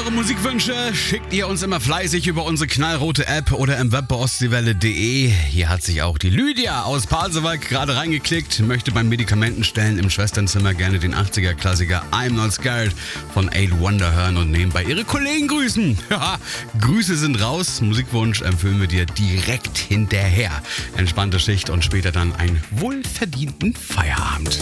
Eure Musikwünsche schickt ihr uns immer fleißig über unsere knallrote App oder im Web bei ostseewelle.de. Hier hat sich auch die Lydia aus Pasewalk gerade reingeklickt, möchte beim Medikamentenstellen im Schwesternzimmer gerne den 80er-Klassiker I'm Not Scared von Eight Wonder hören und nebenbei ihre Kollegen grüßen. Haha, Grüße sind raus, Musikwunsch erfüllen wir dir direkt hinterher. Entspannte Schicht und später dann einen wohlverdienten Feierabend.